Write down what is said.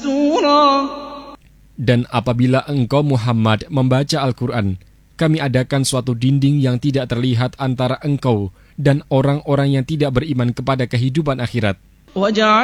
مستورا. Dan apabila engkau Muhammad membaca Al-Quran, kami adakan suatu dinding yang tidak terlihat antara engkau dan orang-orang yang tidak beriman kepada kehidupan akhirat.